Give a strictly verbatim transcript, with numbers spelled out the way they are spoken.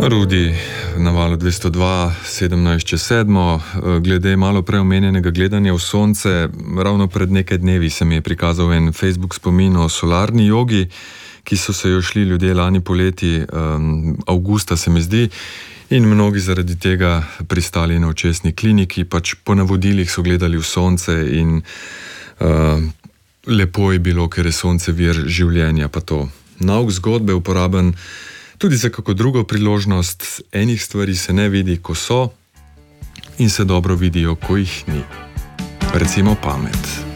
Rudi na valu dvesto dva, sedemnajst čez sedmo. Glede malo prej omenjenega gledanja v sonce, ravno pred nekaj dnevi se mi je prikazal en Facebook spomin o solarni jogi, ki so se jo šli ljudje lani poleti, um, avgusta se mi zdi, in mnogi zaradi tega pristali na očesni kliniki, pač po navodilih so gledali v sonce in uh, lepo je bilo, ker je sonce vir življenja, pa to. Nauk zgodbe uporaben tudi za kako drugo priložnost. Enih stvari se ne vidi, ko so, in se dobro vidijo, ko jih ni. Recimo pamet.